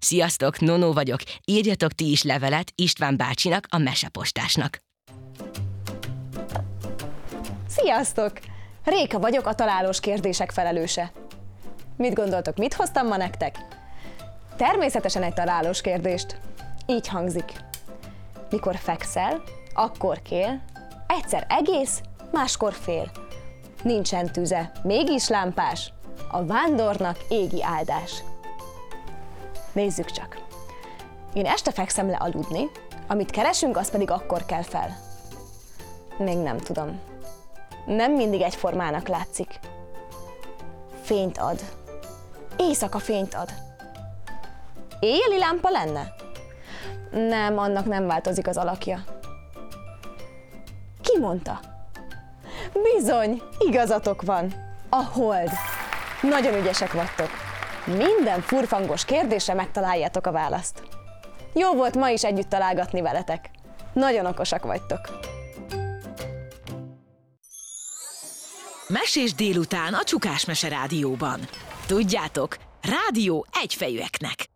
Sziasztok, Nonó vagyok. Írjatok ti is levelet István bácsinak, a mesepostásnak. Sziasztok! Réka vagyok, a találós kérdések felelőse. Mit gondoltok, mit hoztam ma nektek? Természetesen egy találós kérdést. Így hangzik. Mikor fekszel, akkor kél, egyszer egész, máskor fél. Nincsen tüze, mégis lámpás, a vándornak égi áldás. Nézzük csak. Én este fekszem le aludni, amit keresünk, az pedig akkor kell fel. Még nem tudom. Nem mindig egyformának látszik. Fényt ad. Éjszaka fényt ad. Éjjeli lámpa lenne? Nem, annak nem változik az alakja. Ki mondta? Bizony, igazatok van. A hold. Nagyon ügyesek vagytok. Minden furfangos kérdésre megtaláljátok a választ. Jó volt ma is együtt találgatni veletek. Nagyon okosak vagytok. Mesés délután a Csukás Mese Rádióban. Tudjátok, rádió egyfejűeknek.